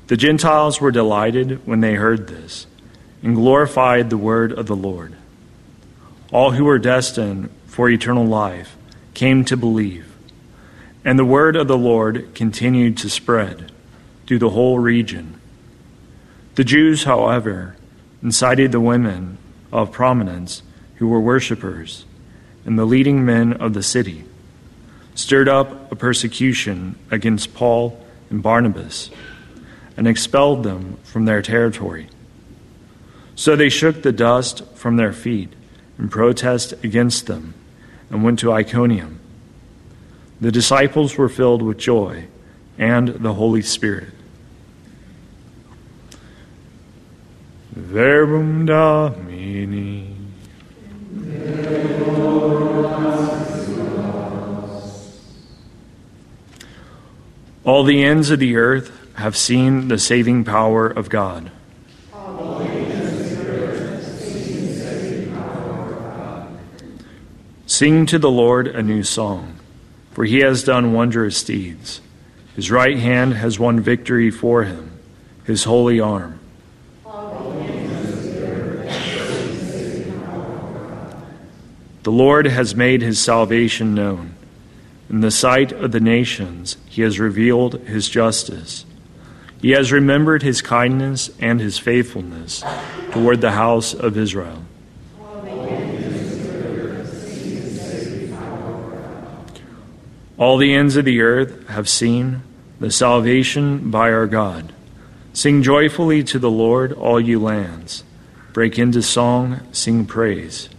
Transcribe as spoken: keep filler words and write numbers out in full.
The Gentiles were delighted when they heard this, and glorified the word of the Lord. All who were destined for eternal life came to believe, and the word of the Lord continued to spread through the whole region. The Jews, however, incited the women of prominence who were worshippers, and the leading men of the city, stirred up a persecution against Paul and Barnabas, and expelled them from their territory. So they shook the dust from their feet in protest against them, and went to Iconium. The disciples were filled with joy and the Holy Spirit. Verbum Domini. All the ends of the earth have seen the saving power of God. All the ends of the earth have seen the saving power of God. Sing to the Lord a new song, for he has done wondrous deeds. His right hand has won victory for him, his holy arm. All the ends of the earth have seen the saving power of God. The Lord has made his salvation known. In the sight of the nations, he has revealed his justice. He has remembered his kindness and his faithfulness toward the house of Israel. All the ends of the earth have seen the salvation by our God. Sing joyfully to the Lord, all you lands. Break into song, sing praise.